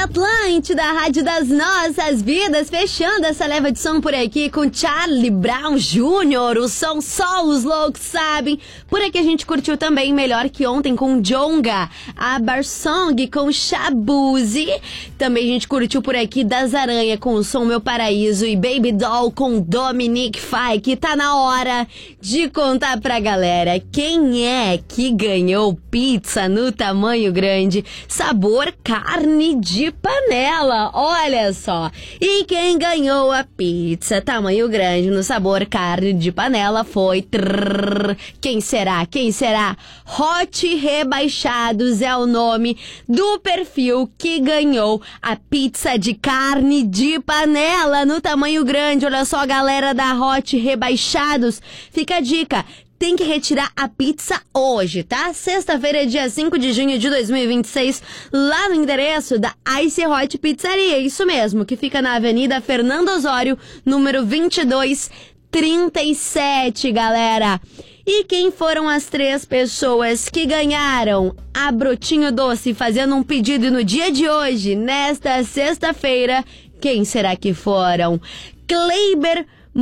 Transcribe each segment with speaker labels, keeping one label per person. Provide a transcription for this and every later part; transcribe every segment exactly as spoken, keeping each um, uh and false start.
Speaker 1: Atlântida, a rádio das nossas vidas, fechando essa leva de som por aqui com Charlie Brown Júnior O som só os loucos sabem. Por aqui a gente curtiu também Melhor Que Ontem com Djonga, a Bar Song com Shabuzi. Também a gente curtiu por aqui Das Aranha com o som Meu Paraíso e Baby Doll com Dominic Fike. Tá na hora de contar pra galera quem é que ganhou pizza no tamanho grande, sabor carne de panela, olha só. E quem ganhou a pizza tamanho grande no sabor carne de panela foi... Trrr, quem será? Quem será? Hot Rebaixados é o nome do perfil que ganhou a pizza de carne de panela no tamanho grande. Olha só, galera da Hot Rebaixados, fica a dica. Tem que retirar a pizza hoje, tá? Sexta-feira, dia cinco de junho de dois mil e vinte e seis, lá no endereço da Ice Hot Pizzaria. Isso mesmo, que fica na Avenida Fernando Osório, número vinte e dois trinta e sete, galera. E quem foram as três pessoas que ganharam a Brotinho Doce fazendo um pedido no dia de hoje, nesta sexta-feira? Quem será que foram? Kleiber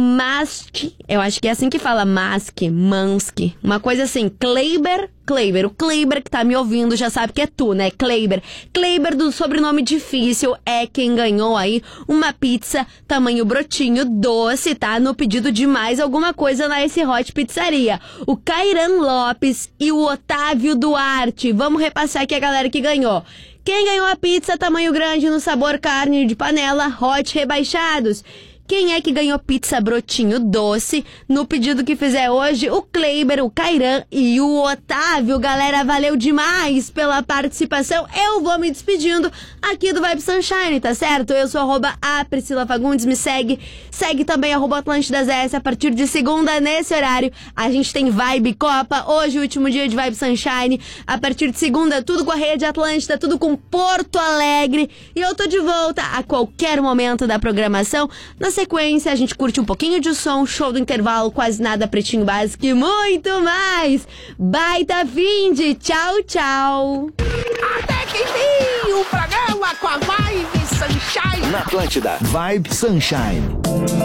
Speaker 1: Mask, eu acho que é assim que fala, Mask, Mansk, uma coisa assim, Kleiber, Kleiber, o Kleiber que tá me ouvindo já sabe que é tu, né, Kleiber, Kleiber do sobrenome difícil é quem ganhou aí uma pizza tamanho brotinho doce, tá, no pedido de mais alguma coisa na Ice Hot Pizzaria. O Cairan Lopes e o Otávio Duarte, vamos repassar aqui a galera que ganhou. Quem ganhou a pizza tamanho grande no sabor carne de panela, Hot Rebaixados? Quem é que ganhou pizza brotinho doce no pedido que fizer hoje? O Kleiber, o Cairan e o Otávio. Galera, valeu demais pela participação. Eu vou me despedindo aqui do Vibe Sunshine, tá certo? Eu sou arroba a Priscila Fagundes, me segue. Segue também arroba Atlântidas S. A partir de segunda, nesse horário, a gente tem Vibe Copa. Hoje, o último dia de Vibe Sunshine. A partir de segunda, tudo com a Rede Atlântida, tudo com Porto Alegre. E eu tô de volta a qualquer momento da programação. Na sequência, a gente curte um pouquinho de som, show do intervalo, quase nada, Pretinho Básico e muito mais. Baita fim de tchau, tchau.
Speaker 2: Até que fim, o programa com a Vibe Sunshine.
Speaker 3: Na Atlântida, Vibe Sunshine.